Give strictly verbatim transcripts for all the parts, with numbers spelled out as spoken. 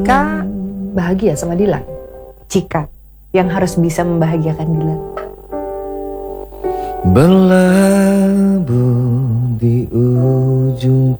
Cika bahagia sama Dilan. Cika yang harus bisa membahagiakan Dilan. Berlabuh di ujung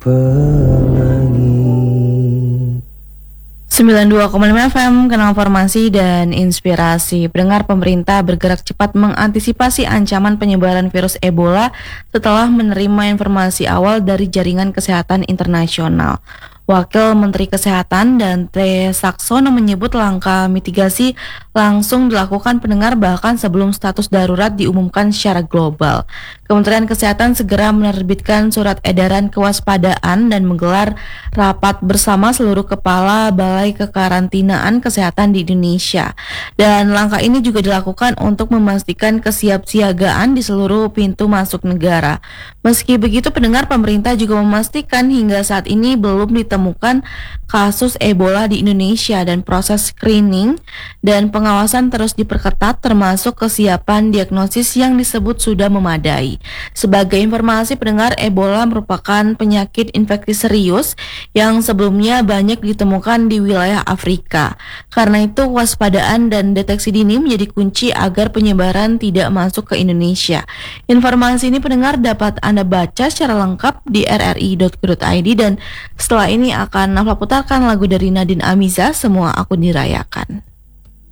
pelangi. sembilan puluh dua koma lima F M, Kanal Informasi dan Inspirasi. Pendengar, pemerintah bergerak cepat mengantisipasi ancaman penyebaran virus Ebola setelah menerima informasi awal dari Jaringan Kesehatan Internasional. Wakil Menteri Kesehatan Dante Saxono menyebut langkah mitigasi langsung dilakukan pendengar bahkan sebelum status darurat diumumkan secara global. Kementerian Kesehatan segera menerbitkan surat edaran kewaspadaan dan menggelar rapat bersama seluruh kepala Balai Kekarantinaan Kesehatan di Indonesia. Dan langkah ini juga dilakukan untuk memastikan kesiapsiagaan di seluruh pintu masuk negara. Meski begitu, pendengar, pemerintah juga memastikan hingga saat ini belum ditemukan kasus Ebola di Indonesia dan proses screening dan pengawasan terus diperketat termasuk kesiapan diagnosis yang disebut sudah memadai. Sebagai informasi, pendengar, Ebola merupakan penyakit infeksi serius yang sebelumnya banyak ditemukan di wilayah Afrika. Karena itu, waspadaan dan deteksi dini menjadi kunci agar penyebaran tidak masuk ke Indonesia. Informasi ini, pendengar, dapat Anda baca secara lengkap di r r i dot co dot i d dan setelah ini akan Nafla putarkan lagu dari Nadine Amiza, Semua Aku Dirayakan.